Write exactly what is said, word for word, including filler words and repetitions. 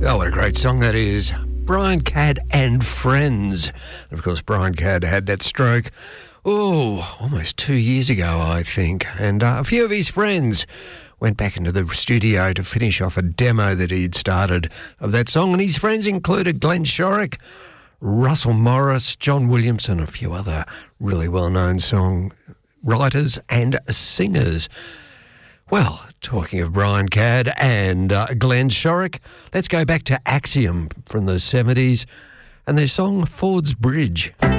Oh, what a great song that is. Brian Cadd and Friends. And of course, Brian Cadd had that stroke, oh, almost two years ago, I think. And uh, a few of his friends went back into the studio to finish off a demo that he'd started of that song. And his friends included Glenn Shorrock, Russell Morris, John Williamson, a few other really well-known song writers and singers. Well, talking of Brian Cadd and uh, Glenn Shorrock, let's go back to Axiom from the seventies and their song Ford's Bridge.